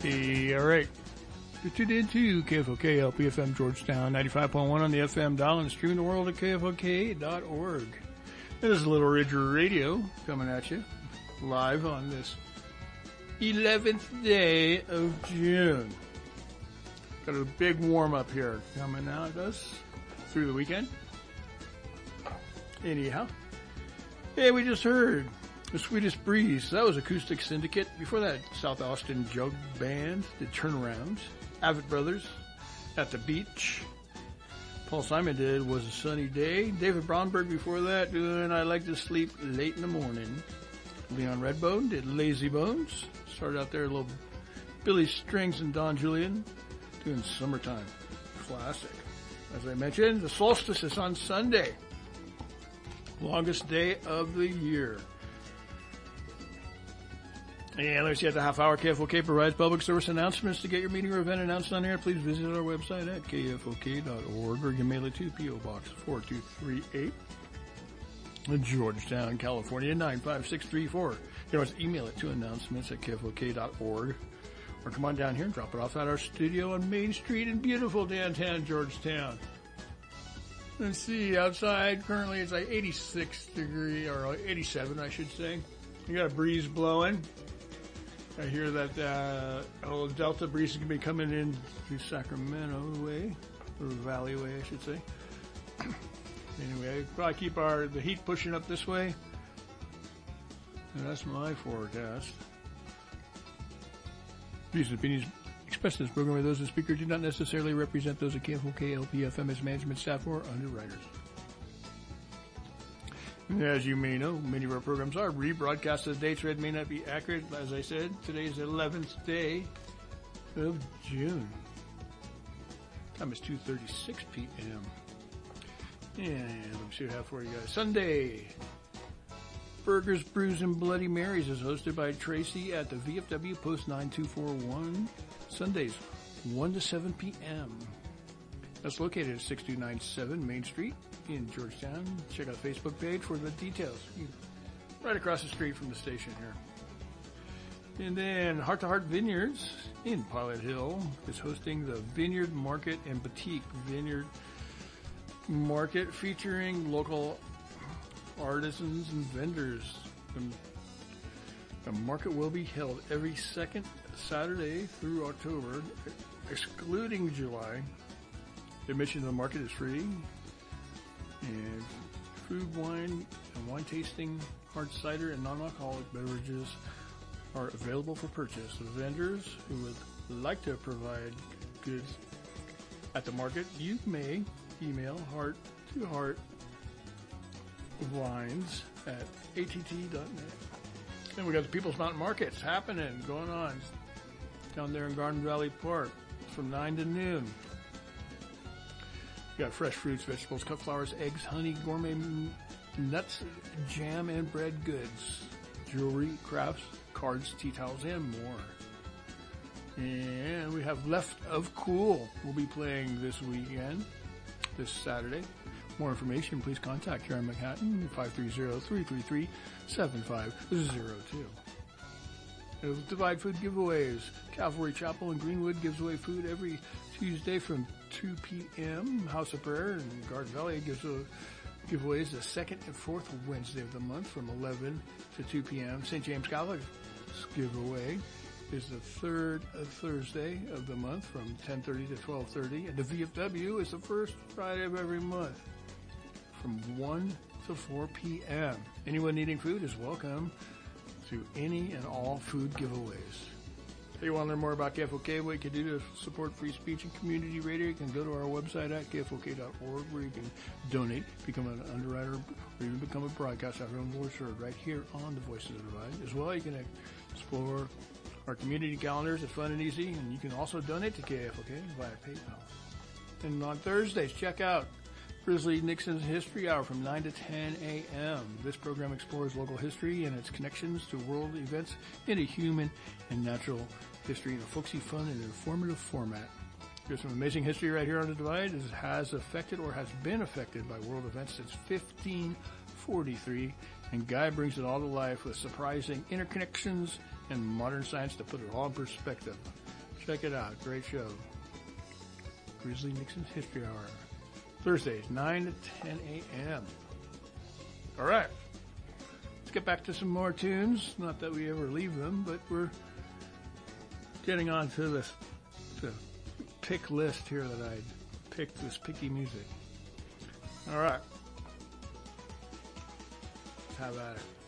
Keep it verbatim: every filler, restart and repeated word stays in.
Hey, all right. You're tuned into K F O K L P F M Georgetown, ninety-five point one on the F M dial and streaming the world at K F O K dot org. This is Little Ridge Radio coming at you live on this eleventh day of June. Got a big warm-up here coming out of us through the weekend. Anyhow, hey, we just heard The Sweetest Breeze. That was Acoustic Syndicate. Before that, South Austin Jug Band, The Turnarounds. Avett Brothers, At the Beach. Paul Simon did Was a Sunny Day. David Bromberg before that doing I Like to Sleep Late in the Morning. Leon Redbone did Lazy Bones. Started out there a little Billy Strings and Don Julian doing Summertime. Classic. As I mentioned, the solstice is on Sunday. Longest day of the year. And let's see, at the half hour, K F O K provides public service announcements. To get your meeting or event announced on air, please visit our website at K F O K dot org, or you can mail it to P O Box four two three eight, Georgetown, California, nine five six three four. You can always email it to announcements at K F O K dot org, or come on down here and drop it off at our studio on Main Street in beautiful downtown Georgetown. Let's see, outside currently it's like eighty-six degree, or eighty-seven I should say. You got a breeze blowing. I hear that uh, old Delta breeze is going to be coming in through Sacramento way, or Valley way, I should say. Anyway, probably keep our the heat pushing up this way. And that's my forecast. Views and opinions expressed in this program by those of the speaker do not necessarily represent those of K F O K L P F M, its management staff, or underwriters. As you may know, many of our programs are rebroadcast. The dates read may not be accurate. As I said, today is the eleventh day of June. Time is two thirty-six p.m. And let me see what I have for you guys. Sunday, Burgers, Brews, and Bloody Marys is hosted by Tracy at the V F W Post nine two four one. Sundays, one to seven p.m. That's located at six two nine seven Main Street in Georgetown. Check out the Facebook page for the details. Right across the street from the station here. And then Heart to Heart Vineyards in Pilot Hill is hosting the Vineyard Market and Boutique Vineyard Market, featuring local artisans and vendors. The, the market will be held every second Saturday through October, excluding July. Admission to the market is free. And food, wine, and wine tasting, hard cider, and non-alcoholic beverages are available for purchase. The vendors who would like to provide goods at the market, you may email heart to heart wines at A T T dot net. And we got the People's Mountain Markets happening, going on down there in Garden Valley Park from nine to noon. You got fresh fruits, vegetables, cut flowers, eggs, honey, gourmet nuts, jam, and bread goods, jewelry, crafts, cards, tea towels, and more. And we have Left of Cool. We'll be playing this weekend, this Saturday. More information, please contact Karen Manhattan, five three zero, three three three, seven five zero two. Divide Food Giveaways. Calvary Chapel in Greenwood gives away food every Tuesday from two p.m. House of Prayer in Garden Valley gives a giveaways the second and fourth Wednesday of the month from eleven to two p.m. Saint James Catholic giveaway is the third Thursday of the month from ten thirty to twelve thirty. And the V F W is the first Friday of every month from one to four p.m. Anyone needing food is welcome to any and all food giveaways. If you want to learn more about K F O K, what you can do to support free speech and community radio, you can go to our website at K F O K dot org, where you can donate, become an underwriter, or even become a broadcaster, our own voice heard right here on the Voices of the Divide. As well, you can explore our community calendars. It's fun and easy, and you can also donate to K F O K via PayPal. And on Thursdays, check out Grizzly Nixon's History Hour from nine to ten a.m. This program explores local history and its connections to world events in a human and natural history in a folksy, fun, and informative format. There's some amazing history right here on the Divide. It has affected or has been affected by world events since fifteen forty-three, and Guy brings it all to life with surprising interconnections and modern science to put it all in perspective. Check it out. Great show. Grizzly Nixon's History Hour. Thursdays, nine to ten a.m. All right. Let's get back to some more tunes. Not that we ever leave them, but we're getting on to this the pick list here that I picked, this picky music. All right. How about it?